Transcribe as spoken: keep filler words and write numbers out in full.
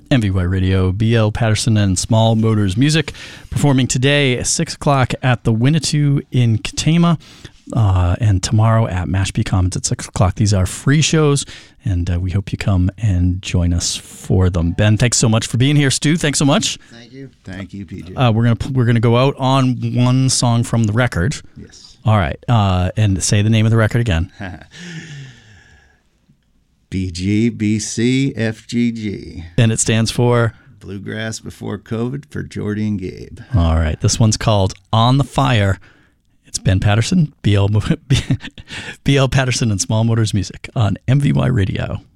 M V Y Radio, B L Patterson and Small Motors Music, performing today at six o'clock at the Winnetou in Katama, uh, and tomorrow at Mashpee Commons at six o'clock. These are free shows, and uh, we hope you come and join us for them. Ben, thanks so much for being here. Stu, thanks so much. Thank you. Thank you, P J. Uh, we're gonna we're gonna go out on one song from the record. Yes. All right, uh, and say the name of the record again. B G B C F G G. And it stands for? Bluegrass Before COVID for Jordy and Gabe. All right. This one's called On the Fire. It's Ben Patterson, B L, B L Patterson and Small Motors Music on M V Y Radio.